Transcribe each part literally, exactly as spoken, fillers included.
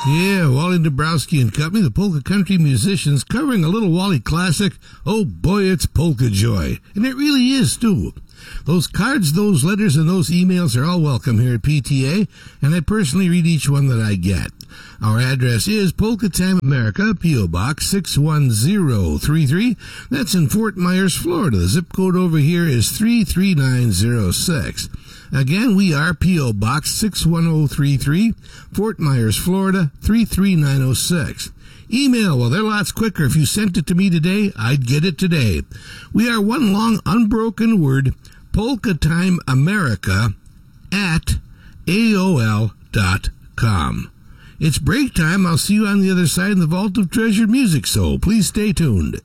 Yeah, Wally Dabrowski and Company, the polka country musicians, covering a little Wally classic. Oh boy, it's polka joy. And it really is, too. Those cards, those letters, and those emails are all welcome here at P T A, and I personally read each one that I get. Our address is Polka Time America, P O. Box six one zero three three. That's in Fort Myers, Florida. The zip code over here is three three nine zero six. Again, we are P O. Box six one zero three three, Fort Myers, Florida, three three nine zero six. Email, well, they're lots quicker. If you sent it to me today, I'd get it today. We are one long, unbroken word, Polka Time America at A O L dot com. It's break time. I'll see you on the other side in the vault of treasured music, so please stay tuned.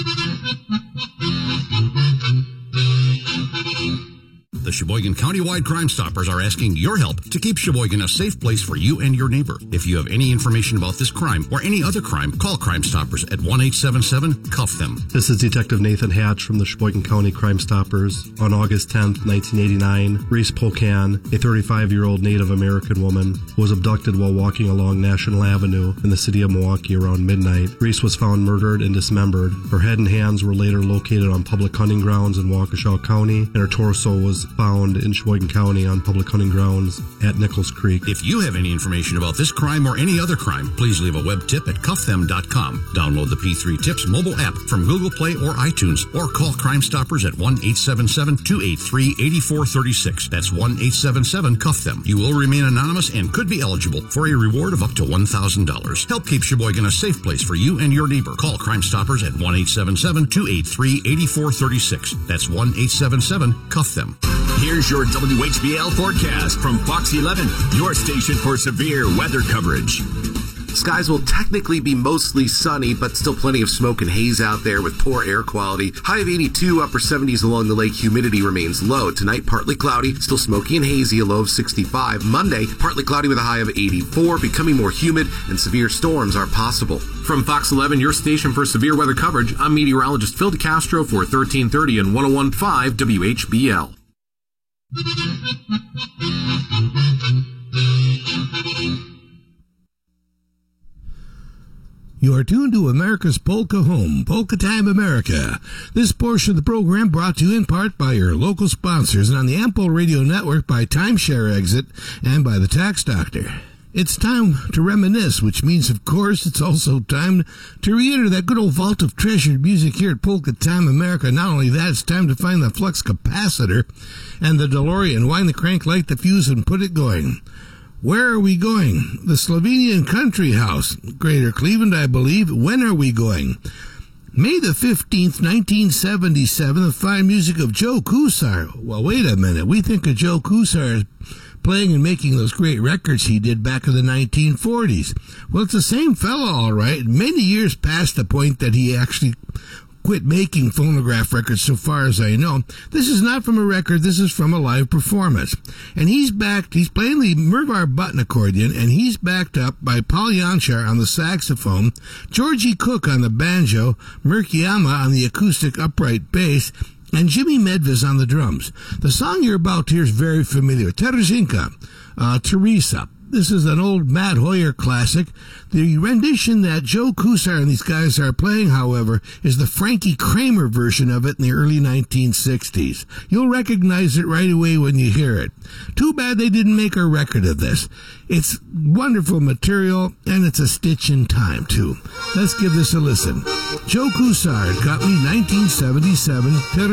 The Sheboygan Countywide Crime Stoppers are asking your help to keep Sheboygan a safe place for you and your neighbor. If you have any information about this crime or any other crime, call Crime Stoppers at one eight seven seven, C U F them. This is Detective Nathan Hatch from the Sheboygan County Crime Stoppers. On August tenth, nineteen eighty-nine, Reese Polkan, a thirty-five-year-old Native American woman, was abducted while walking along National Avenue in the city of Milwaukee around midnight. Reese was found murdered and dismembered. Her head and hands were later located on public hunting grounds in Waukesha County, and her torso was found in Sheboygan County on public hunting grounds at Nichols Creek. If you have any information about this crime or any other crime, please leave a web tip at cuff them dot com. Download the P three Tips mobile app from Google Play or iTunes, or call Crime Stoppers at one eight seven seven, two eight three, eight four three six. That's one eight seven seven, C U F them. You will remain anonymous and could be eligible for a reward of up to one thousand dollars. Help keep Sheboygan a safe place for you and your neighbor. Call Crime Stoppers at one eight seven seven, two eight three, eight four three six. That's one eight seven seven, C U F them. Here's your W H B L forecast from Fox eleven, your station for severe weather coverage. Skies will technically be mostly sunny, but still plenty of smoke and haze out there with poor air quality. High of eighty-two, upper seventies along the lake. Humidity remains low. Tonight, partly cloudy, still smoky and hazy, a low of sixty-five. Monday, partly cloudy with a high of eighty-four, becoming more humid, and severe storms are possible. From Fox eleven, your station for severe weather coverage, I'm meteorologist Phil DeCastro for thirteen thirty and one oh one point five W H B L. You are tuned to America's Polka Home, Polka Time America. This portion of the program brought to you in part by your local sponsors and on the Ample Radio Network by Timeshare Exit and by the Tax Doctor. It's time to reminisce, which means, of course, it's also time to re-enter that good old vault of treasured music here at Polka Time America. Not only that, it's time to find the flux capacitor and the DeLorean, wind the crank, light the fuse, and put it going. Where are we going? The Slovenian Country House, Greater Cleveland, I believe. When are we going? May the fifteenth, nineteen seventy-seven, the fine music of Joe Kusar. Well, wait a minute. We think of Joe Kusar as playing and making those great records he did back in the nineteen forties. Well, it's the same fellow, all right. Many years past the point that he actually quit making phonograph records, so far as I know. This is not from a record, this is from a live performance. And he's backed, he's playing the Mervar button accordion, and he's backed up by Paul Yanchar on the saxophone, Georgie Cook on the banjo, Murkiyama on the acoustic upright bass, and Jimmy Medvez on the drums. The song you're about to hear is very familiar. Terezinka, uh, Teresa. This is an old Matt Hoyer classic. The rendition that Joe Kusar and these guys are playing, however, is the Frankie Kramer version of it in the early nineteen sixties. You'll recognize it right away when you hear it. Too bad they didn't make a record of this. It's wonderful material, and it's a stitch in time, too. Let's give this a listen. Joe Kusar got me nineteen seventy-seven.